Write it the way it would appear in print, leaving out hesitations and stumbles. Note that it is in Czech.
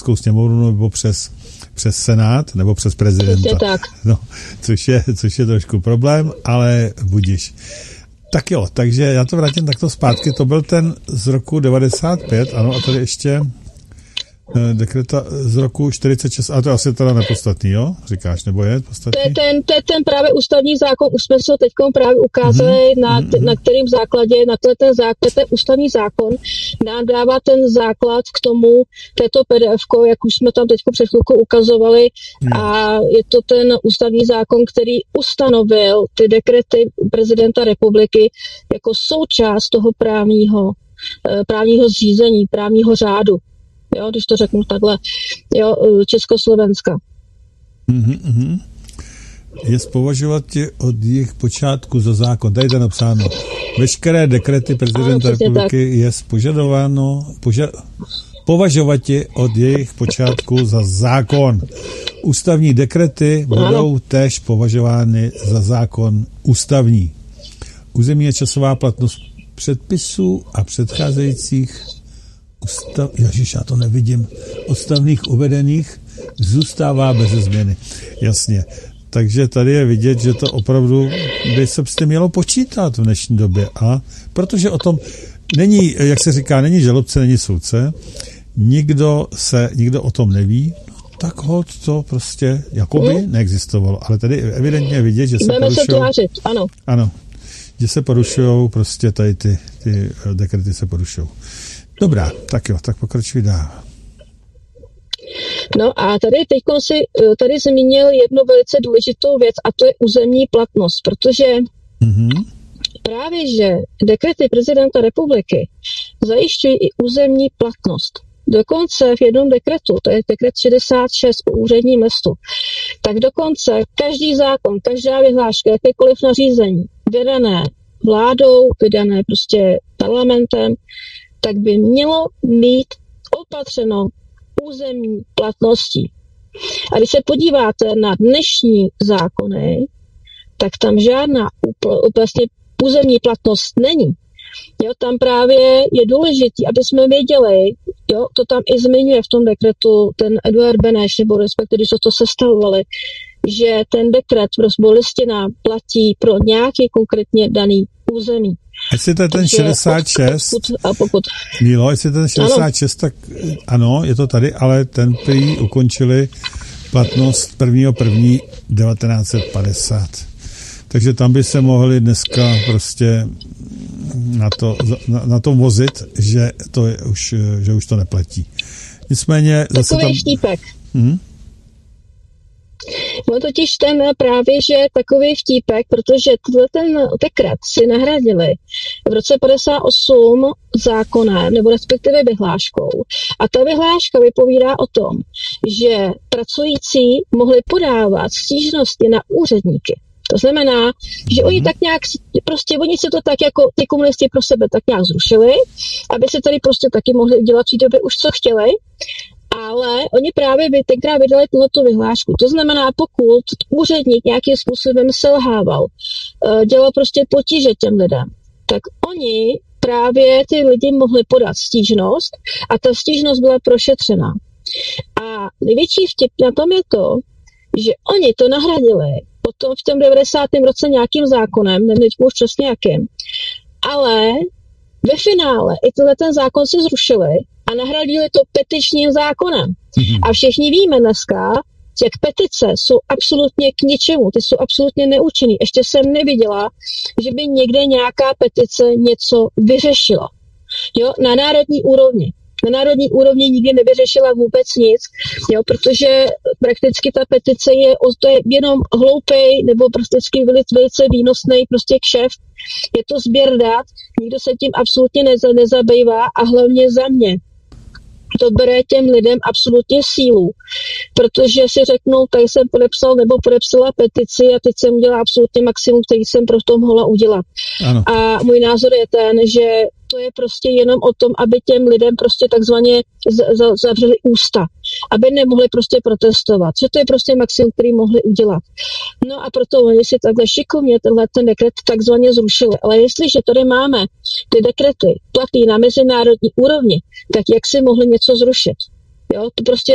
poslaneckou sněmovnu nebo přes senát nebo přes prezidenta. Tak. No, což je trošku problém, ale budiš. Tak jo, takže já to vrátím takto zpátky. To byl ten z roku 95, ano, a tady ještě dekreta z roku 46, a to asi teda nepodstatný, jo? Říkáš, nebo je podstatný? To je ten právě ústavní zákon, už jsme se ho teď právě ukázali, na kterým základě, na ten základ, ten ústavní zákon nám dává ten základ k tomu, této PDF-ko, jak už jsme tam teď před chvilkou ukazovali, a je to ten ústavní zákon, který ustanovil ty dekrety prezidenta republiky jako součást toho právního zřízení, právního řádu. Jo, když to řeknu takhle, jo, Československa. Je považovat tě od jejich počátku za zákon. Tady je napsáno. Veškeré dekrety prezidenta republiky je považovat tě od jejich počátku za zákon. Ústavní dekrety budou též považovány za zákon ústavní. Územní a časová platnost předpisů a předcházejících já to nevidím. Odstavných uvedených zůstává bez změny. Jasně. Takže tady je vidět, že to opravdu by se s tím mělo počítat v dnešní době. A protože o tom není, jak se říká, není žalobce, není soudce, nikdo o tom neví, tak holt to prostě jakoby neexistovalo. Ale tady evidentně vidět, že se porušují. Ano. Že se porušují prostě tady ty dekrety se porušují. Dobrá, tak jo, tak pokračuj dál. No a tady zmínil jednu velice důležitou věc, a to je územní platnost, protože právě, že dekrety prezidenta republiky zajišťují i územní platnost. Dokonce v jednom dekretu, to je dekret 66 o úředním listu, tak dokonce každý zákon, každá vyhláška, jakékoliv nařízení, vydané vládou, vydané prostě parlamentem, tak by mělo mít opatřeno územní platností. A když se podíváte na dnešní zákony, tak tam žádná vlastně územní platnost není. Jo, tam právě je důležité, aby jsme věděli, jo, to tam i zmiňuje v tom dekretu ten Eduard Beneš, nebo respektive, když to sestavovali, že ten dekret nebo listina platí pro nějaký konkrétně daný území. Jestli to je ten 66, Mílo, jestli to je ten 66, tak ano, je to tady, ale ten prý ukončili platnost 1.1.1950. Takže tam by se mohli dneska prostě na to vozit, že už to neplatí. Nicméně zase takový tam... štípek. No totiž ten právě, že takový vtípek, protože ten dekret si nahradili v roce 58 zákonem, nebo respektive vyhláškou. A ta vyhláška vypovídá o tom, že pracující mohli podávat stížnosti na úředníky. To znamená, že oni tak nějak, prostě oni si to tak jako ty komunisti pro sebe tak nějak zrušili, aby se tady prostě taky mohli dělat v té době už co chtěli. Ale oni právě tenkrát vydali tuhletu vyhlášku. To znamená, pokud úředník nějakým způsobem selhával, dělal prostě potíže těm lidem, tak oni právě ty lidi mohli podat stížnost a ta stížnost byla prošetřena. A největší vtip na tom je to, že oni to nahradili potom v tom 90. roce nějakým zákonem, nevím už přesně jakým, ale ve finále i ten zákon si zrušili a nahradili to petičním zákonem. A všichni víme dneska, jak petice jsou absolutně k ničemu, ty jsou absolutně neúčinný. Ještě jsem neviděla, že by někde nějaká petice něco vyřešila. Jo, na národní úrovni. Na národní úrovni nikdy nevyřešila vůbec nic, jo, protože prakticky ta petice to je jenom hloupej nebo prakticky velice výnosný prostě kšeft. Je to sběr dat, nikdo se tím absolutně nezabývá a hlavně za mě to bere těm lidem absolutně sílu, protože si řeknou, tady jsem podepsala petici a teď jsem udělala absolutně maximum, který jsem pro to mohla udělat. Ano. A můj názor je ten, že to je prostě jenom o tom, aby těm lidem prostě takzvaně zavřeli ústa, aby nemohli prostě protestovat, že to je prostě maximum, který mohli udělat. No a proto oni si takhle šikovně ten dekret takzvaně zrušili. Ale jestliže tady máme ty dekrety platí na mezinárodní úrovni, tak jak si mohli něco zrušit? Jo, to prostě